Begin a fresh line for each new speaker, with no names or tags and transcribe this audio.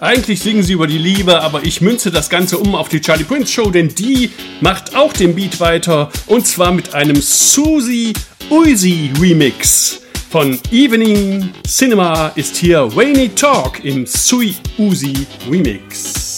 Eigentlich singen sie über die Liebe, aber ich münze das Ganze um auf die Charlie Prince Show, denn die macht auch den Beat weiter und zwar mit einem Susie Uzi Remix. Von Evening Cinema ist hier Rainy Talk im Sui Uzi Remix.